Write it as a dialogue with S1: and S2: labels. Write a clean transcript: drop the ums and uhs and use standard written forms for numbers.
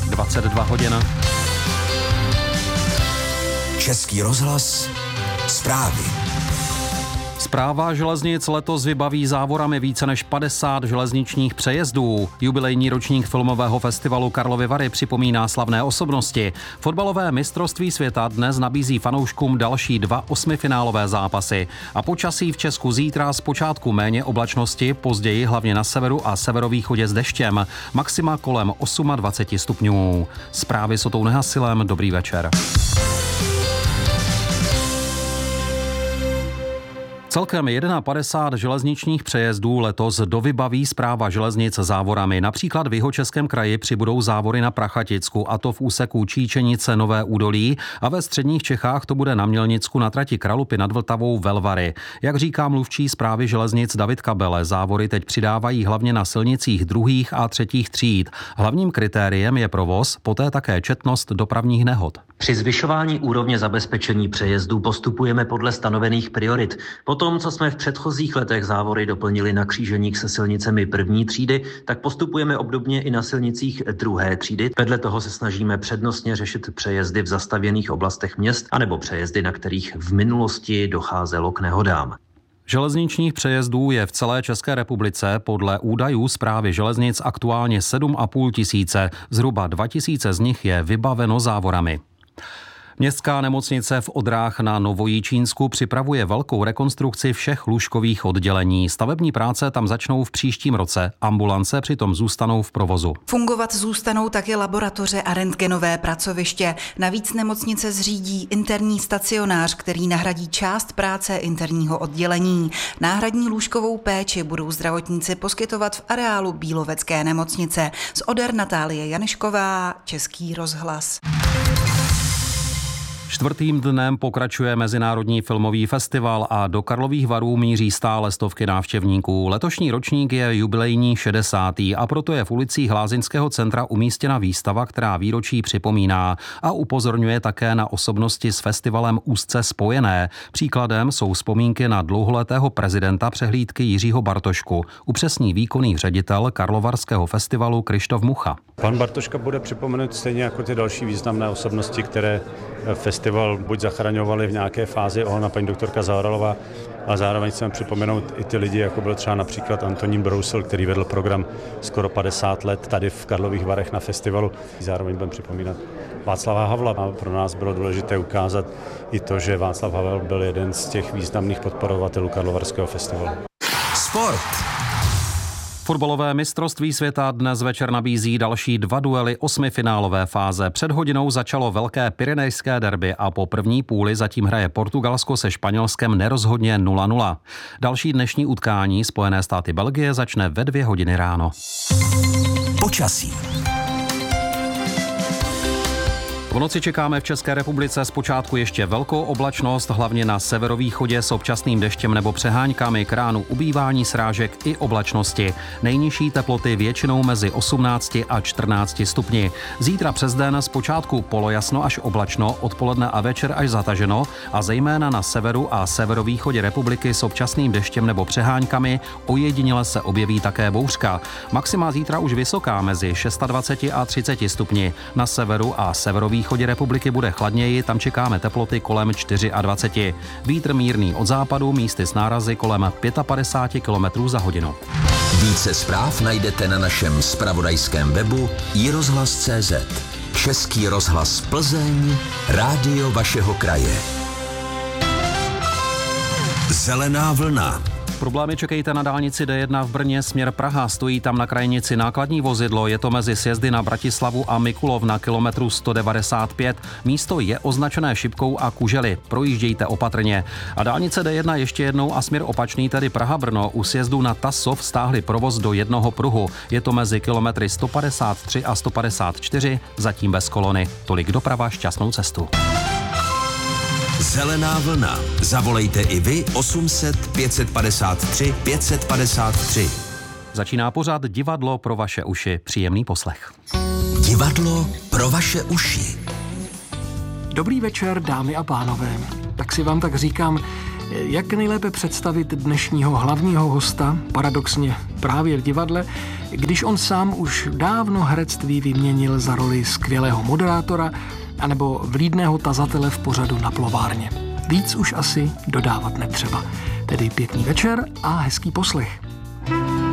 S1: 22 hodin.
S2: Český rozhlas, zprávy.
S1: Správa železnic letos vybaví závorami více než 50 železničních přejezdů. Jubilejní ročník filmového festivalu Karlovy Vary připomíná slavné osobnosti. Fotbalové mistrovství světa dnes nabízí fanouškům další 2 osmifinálové zápasy. A počasí v Česku zítra zpočátku méně oblačnosti, později hlavně na severu a severovýchodě s deštěm. Maxima kolem 28 stupňů. Zprávy s Otou Nehasilem, dobrý večer. Celkem 51 železničních přejezdů letos dovybaví Správa železnic závorami. Například v Jihočeském kraji přibudou závory na Prachaticku, a to v úseku Číčenice Nové Údolí, a ve středních Čechách to bude na Mělnicku na trati Kralupy nad Vltavou Velvary. Jak říká mluvčí Správy železnic David Kabele, závory teď přidávají hlavně na silnicích 2. a 3. tříd. Hlavním kritériem je provoz, poté také četnost dopravních nehod.
S3: Při zvyšování úrovně zabezpečení přejezdů postupujeme podle stanovených priorit. Potom, co jsme v předchozích letech závory doplnili na kříženích se silnicemi 1. třídy, tak postupujeme obdobně i na silnicích 2. třídy. Vedle toho se snažíme přednostně řešit přejezdy v zastavěných oblastech měst anebo přejezdy, na kterých v minulosti docházelo k nehodám.
S1: Železničních přejezdů je v celé České republice podle údajů Správy železnic aktuálně 7,5 tisíce. Zhruba 2 tisíce z nich je vybaveno závorami. Městská nemocnice v Odrách na Novojičínsku připravuje velkou rekonstrukci všech lůžkových oddělení. Stavební práce tam začnou v příštím roce, ambulance přitom zůstanou v provozu.
S4: Fungovat zůstanou také laboratoře a rentgenové pracoviště. Navíc nemocnice zřídí interní stacionář, který nahradí část práce interního oddělení. Náhradní lůžkovou péči budou zdravotníci poskytovat v areálu Bílovecké nemocnice. Z Oder Natálie Janešková, Český rozhlas.
S1: 4. dnem pokračuje Mezinárodní filmový festival a do Karlových Varů míří stále stovky návštěvníků. Letošní ročník je jubilejní 60. a proto je v ulicích Lázeňského centra umístěna výstava, která výročí připomíná a upozorňuje také na osobnosti s festivalem úzce spojené. Příkladem jsou vzpomínky na dlouholetého prezidenta přehlídky Jiřího Bartošku, upřesní výkonný ředitel Karlovarského festivalu Krištof Mucha.
S5: Pan Bartoška bude připomenut stejně jako ty další významné osobnosti, které festival buď zachraňovali v nějaké fázi, ona paní doktorka Zaoralová, a zároveň chceme připomenout i ty lidi, jako byl třeba například Antonín Brousil, který vedl program skoro 50 let tady v Karlových Varech na festivalu. Zároveň budeme připomínat Václava Havla. A pro nás bylo důležité ukázat i to, že Václav Havel byl jeden z těch významných podporovatelů Karlovarského festivalu.
S2: Sport.
S1: Fotbalové mistrovství světa dnes večer nabízí další 2 duely osmifinálové fáze. Před hodinou začalo velké pyrenejské derby a po první půli zatím hraje Portugalsko se Španělskem nerozhodně 0-0. Další dnešní utkání Spojené státy Belgie začne ve 2 hodiny ráno.
S2: Počasí.
S1: V noci čekáme v České republice zpočátku ještě velkou oblačnost, hlavně na severovýchodě s občasným deštěm nebo přeháňkami, k ránu ubývání srážek i oblačnosti. Nejnižší teploty většinou mezi 18 a 14 stupni. Zítra přes den zpočátku polojasno až oblačno, odpoledne a večer až zataženo a zejména na severu a severovýchodě republiky s občasným deštěm nebo přeháňkami, ojediněle se objeví také bouřka. Maxima zítra už vysoká mezi 26 a 30 stupni. Na severu a severovýchodě republiky bude chladněji, tam čekáme teploty kolem 24. Vítr mírný od západu, místy s nárazy kolem 55 km za hodinu.
S2: Více zpráv najdete na našem zpravodajském webu iRozhlas.cz. Český rozhlas Plzeň, rádio vašeho kraje. Zelená vlna.
S1: Problémy čekejte na dálnici D1 v Brně směr Praha. Stojí tam na krajnici nákladní vozidlo, je to mezi sjezdy na Bratislavu a Mikulov na kilometru 195. Místo je označené šipkou a kužely. Projíždějte opatrně. A dálnice D1 ještě jednou a směr opačný, tedy Praha-Brno, u sjezdu na Tasov stáhli provoz do jednoho pruhu. Je to mezi kilometry 153 a 154, zatím bez kolony. Tolik doprava, šťastnou cestu.
S2: Zelená vlna. Zavolejte i vy 800 553 553.
S1: Začíná pořad Divadlo pro vaše uši. Příjemný poslech.
S2: Divadlo pro vaše uši.
S6: Dobrý večer, dámy a pánové. Tak si vám tak říkám, Jak nejlépe představit dnešního hlavního hosta, paradoxně právě v divadle, když on sám už dávno herectví vyměnil za roli skvělého moderátora anebo vlídného tazatele v pořadu Na plovárně. Víc už asi dodávat netřeba. Tedy pěkný večer a hezký poslech.